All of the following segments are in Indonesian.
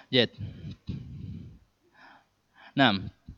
Jet. Nah,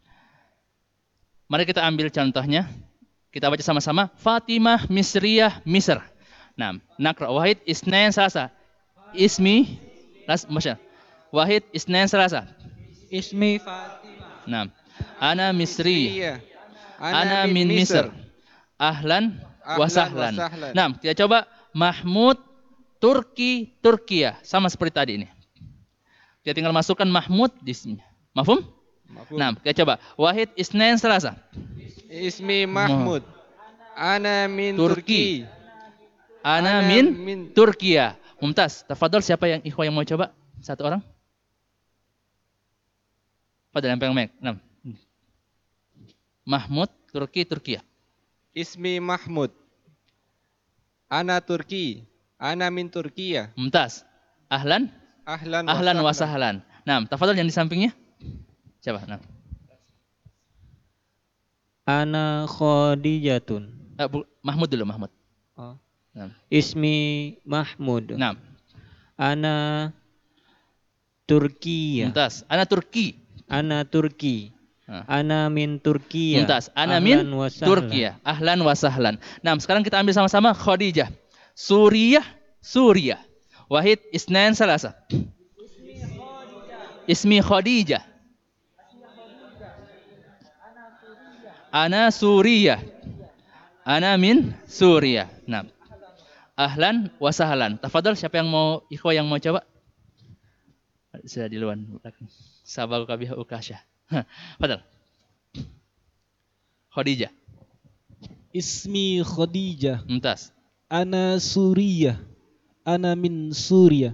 mari kita ambil contohnya. Kita baca sama-sama. Fatimah Misriyah Misr. Nah, nakra wahid isnain salasa. Ismi masya. Wahid isnain salasa. Ismi Fatimah. Nah, ana Misri. Iya. Ana min Misr. Ahlan wa sahlan. Nah, kita coba Mahmud Turki Turkiya. Sama seperti tadi ini. Kita tinggal masukkan Mahmud di sini. Mafhum? Nah, kita coba. Wahid isnain salasa. Ismi Mahmud. Ana min Turki. Ana min Turkiya. Mumtaz. Tafadhol, siapa yang ikhwah yang mau coba? Satu orang. Fadhal yang pegang mic. Nah. Mahmud Turki Turkiya. Ismi Mahmud. Ana Turki. Ana min Turkiya. Mumtaz. Ahlan wa sahlan. Nah, tafadhol yang di sampingnya. Siapa? Nah. Ana Khadijatun. Mahmud dulu, Mahmud. Oh. Nah. Ismi Mahmud. Nah. Ana Turkiya. Mumtaz. Ana Turki. Ana Turki. Ana min Turkiya. Mumtaz. Ana min Turkiya. Ahlan wa sahlan. Nah, sekarang kita ambil sama-sama Khadijah. Suriah. Wahid isnain salasa. Ismi Khadijah. Ana Suriah. Ana min Suriah. Nah. Ahlan wa sahlan. Tafadhol, siapa yang mau ikhwah yang mau coba? Sudah di luar. Sabar kabiha ukasya. Fadhal. Khadijah. Ismi Khadijah. Mumtaz. Ana Suriyah. Ana min Suriah.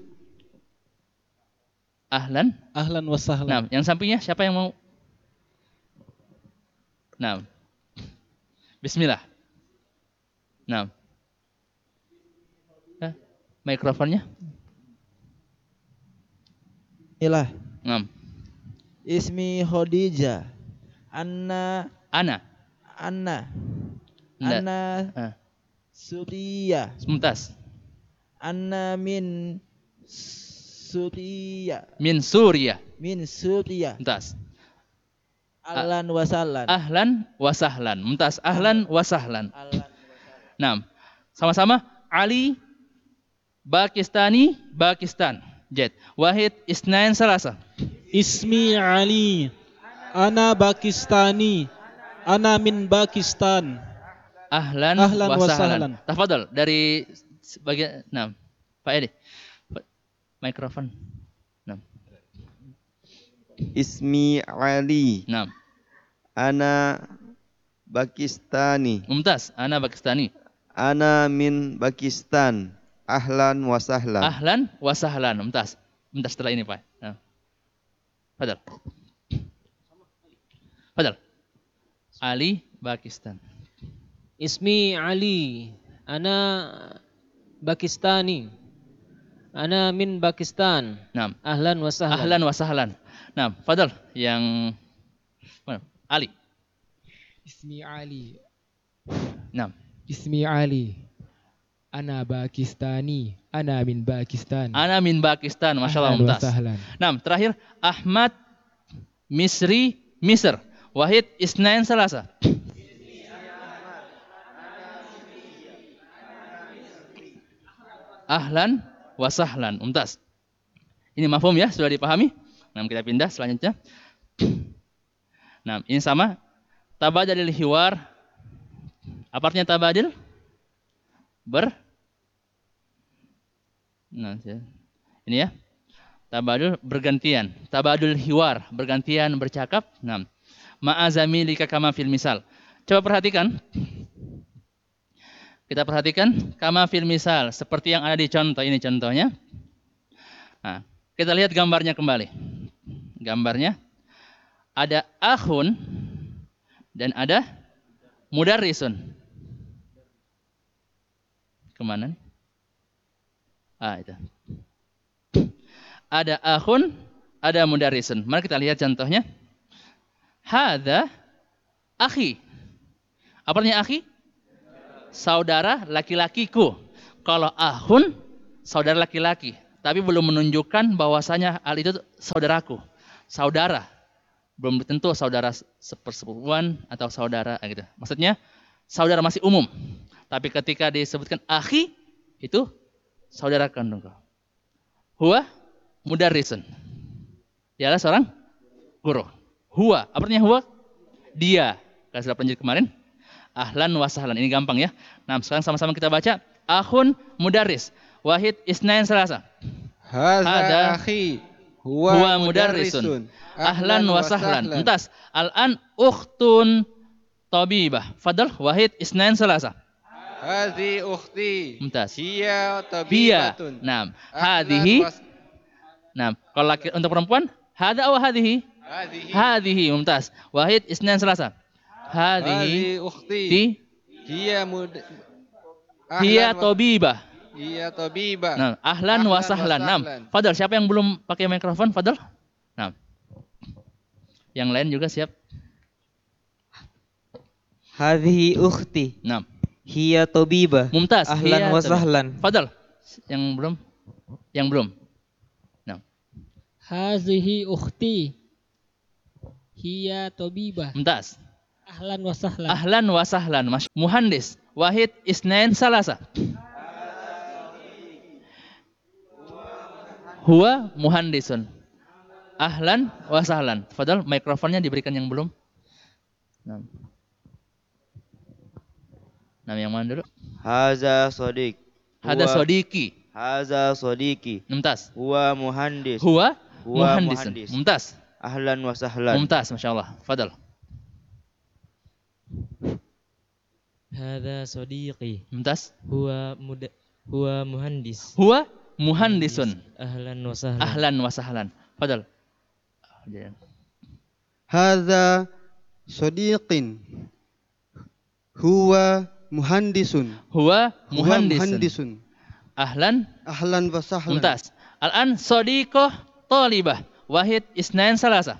Ahlan wa sahlan. Nah, yang sampingnya siapa yang mau? Nah. Bismillah. Nah. Mikrofonnya. Ilah. Nah. Ismi Khadijah. Ana Suriyah. Mumtaz. Ana min Suriah. Min Suriah. Mumtaz. Ahlan wa sahlan. Mumtaz. Ahlan wa sahlan. Nah, sama-sama Ali Pakistan. Jet. Wahid isnain salasa. Ismi Ali. Ana Pakistani. Ana min Pakistan. Ahlan wa sahlan. Tafadhol dari bagian. Nah, Pak Edi. Mikrofon. Nah. Ismi Ali. Nah. Ana Pakistani. Mumtaz. Ana Pakistani. Ana min Pakistan. Ahlan wa sahlan. Mumtaz. Setelah ini, Pak. Nah. Fadal. Ali Pakistan. Ismi Ali. Ana Pakistani. Ana min Pakistan. Nah. Ahlan wa sahlan. Nah, Fadal yang mana? Ali. Ismi Ali. Nah. Ismi Ali. Ana Pakistani. Ana min Pakistan. Masya Allah, Mumtaz. Nah, terakhir Ahmad Misri Misr. Wahid isnain salasa. Ahlan wa sahlan. Mumtaz. Ini mafhum ya, sudah dipahami? Nah, kita pindah selanjutnya. Nah, ini sama. Tabadalil hiwar. Apa artinya tabadil? Nah, ini ya. Tabadul bergantian. Tabadul hiwar, bergantian bercakap. Nah, ma'azamilika kama fil misal. Coba perhatikan. Kita perhatikan kama fil misal, seperti yang ada di contoh ini contohnya. Nah, kita lihat gambarnya kembali. Gambarnya ada akhun dan ada mudarrisun. Kemana nih? Itu. Ada akhun, ada mudarrisun. Mari kita lihat contohnya. Hadza akhi. Apa artinya akhi? Saudara laki-lakiku. Kalau akhun, saudara laki-laki. tapi belum menunjukkan bahwasanya al itu saudaraku, saudara. Belum tentu saudara sepersepupuan atau saudara gitu. Maksudnya saudara masih umum. Tapi ketika disebutkan akhi, itu saudara kandung kau. Huwa mudarrisun. Dialah seorang guru. Huwa, apa artinya huwa? Dia. Kalau sudah penjelasan kemarin. Ahlan wa sahlan. Ini gampang ya. Nah, sekarang sama-sama kita baca. Akhun mudarris. Wahid isnain salasa. Hadza akhi. Huwa mudarrisun. Ahlan wa sahlan. Mumtaz. Al-an ukhtun tabibah. Fadal. Wahid isnain salasa. Hadhi ukhti. Mumtaz. Hiya tabibatun. Nah, hadhihi. Nah, kalau laki untuk perempuan, hadza wa hadhihi? Hadhihi. Mumtaz. Wahid isnain salasa. Hadhihi ukhti. Hiya tabibah. Hiya tabibah. Nah, ahlan wa sahlan. Nah, Fadal, siapa yang belum pakai mikrofon? Fadal. Nah. Yang lain juga siap. Hadhihi ukhti. Nah. Hiya tabibah. Mumtaz. Ahlan wa sahlan. Fadal. Yang belum? Yang belum. Nah. Hazihi ukhti. Hiya tabibah. Mumtaz. Ahlan wa sahlan. Ahlan wa sahlan. Muhandis. Wahid isnain salasa. Huwa muhandisun. Ahlan wa sahlan. Fadal, mikrofonnya diberikan yang belum. Nah, yang mana dulu? Haza sodiq. Hada sodiki. Haza sodiki. Mumtaz. Huwa muhandis. Huwa muhandisun. Mumtaz. Ahlan wa sahlan. Mumtaz, masyaallah. Fadal. Hadza sadiqi. Mumtaz. Huwa muhandis. Huwa muhandisun. Ahlan wa sahlan. Ahlan wa sahlan. Fadal. Hadza sadiqin. Huwa muhandisun. Huwa muhandisun. Ahlan wa sahlan. Mumtaz. Al-an sadiqah talibah. Wahid isnain salasa.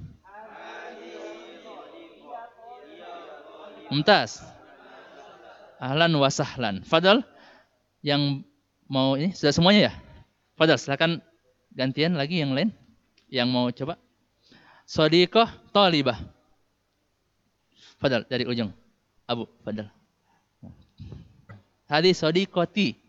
Mumtaz. Ahlan wa sahlan. Fadal, yang mau ini sudah semuanya ya? Fadal, silakan gantian lagi yang lain. Yang mau coba. Sadiqah talibah. Fadal, dari ujung. Abu, Fadal. Hadi sadiqati.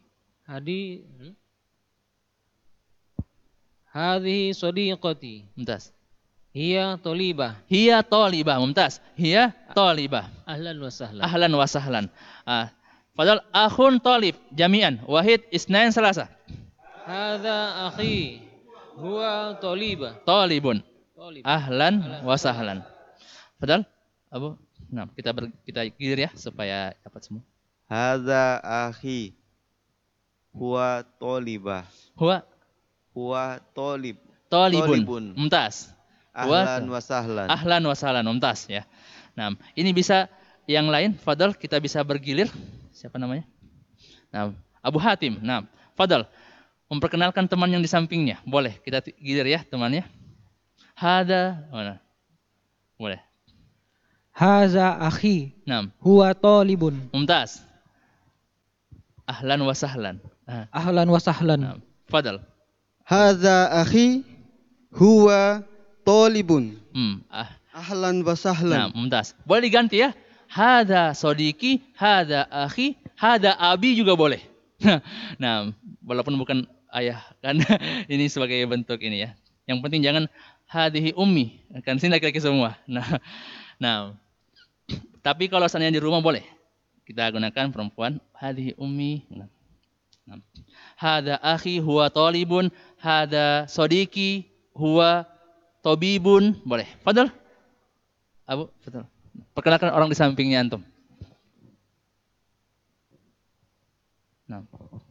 Hadhihi sadiqati. Mumtaz. Hiya talibah. Hiya talibah. Mumtaz. Hiya talibah. Ahlan wa sahlan. Ahlan wa sahlan. Fadal, akhun talib jami'an. Wahid isnain salasa. Hadza akhi. Huwa talibah. Talibun. Ahlan wa sahlan. Fadal, Abu. Nah, kita gilir ya supaya dapat semua. Hadza akhi. Huwa talibah. Huwa talib. Talibun. Mumtaz. Ahlan wa sahlan. Ahlan wa sahlan. Mumtaz ya. Nah, ini bisa yang lain. Fadal, kita bisa bergilir. Siapa namanya? Nah, Abu Hatim. Nah, Fadal, memperkenalkan teman yang di sampingnya. Boleh kita gilir ya temannya. Hada. Boleh. Haza akhi. Naam. Huwa talibun. Mumtaz. Ahlan wa sahlan. Ahlan wa sahlan. Naam. Fadal. Haza akhi huwa talibun. Ahlan wa sahlan. Nah, mumtaz. Boleh diganti ya. Hada sodiki, hada akhi, hada abi juga boleh. Nah, walaupun bukan ayah kan ini sebagai bentuk ini ya. Yang penting jangan hadihi ummi, kan sini laki-laki semua. Nah, tapi kalau seandainya di rumah boleh. Kita gunakan perempuan hadihi ummi. Hada akhi huwa talibun, hada sodiki huwa tabibun, boleh. Fadal. Abu, Fadal. Perkenalkan orang di sampingnya antum. Nah.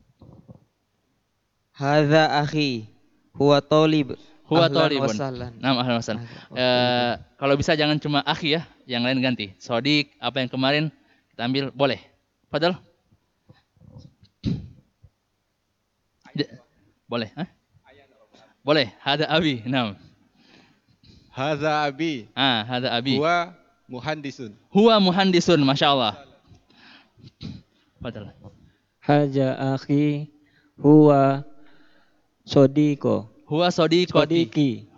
Hadza akhi huwa talib. Huwa talibun. Nah, ahlan wa sahlan. Kalau bisa jangan cuma akhi ya, yang lain ganti. Sodik, apa yang kemarin kita ambil, boleh. Fadal. Boleh, boleh. Hada abi. Nah. Hadza abi. Hada abi. Huwa muhandisun. Huwa muhandisun, Masya Allah. Fadal. Haja akhi huwa Sodiko. Huwa sodiqoti. Sodiki.